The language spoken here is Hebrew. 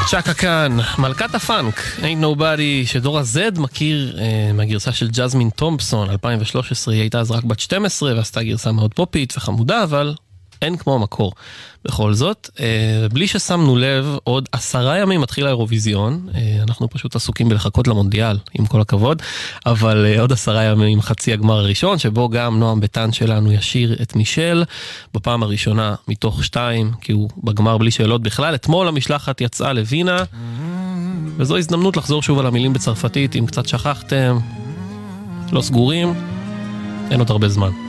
צ'קה כאן, מלכת הפאנק, Ain't Nobody, שדור ה-Z מכיר מהגרסה של ג'זמין תומפסון, 2013, היא הייתה אז רק בת 12 ועשתה גרסה מאוד פופית וחמודה, אבל אין כמו המקור. בכל זאת, בלי ששמנו לב, עוד 10 ימים מתחיל האירוויזיון, אנחנו פשוט עסוקים בלחכות למונדיאל, עם כל הכבוד, אבל עוד 10 ימים חצי הגמר הראשון, שבו גם נועם ביטן שלנו ישיר את מישל, בפעם הראשונה מתוך 2, כי הוא בגמר בלי שאלות בכלל. אתמול המשלחת יצאה לווינה, וזו הזדמנות לחזור שוב על המילים בצרפתית, אם קצת שכחתם, לא סגורים, אין עוד הרבה זמן.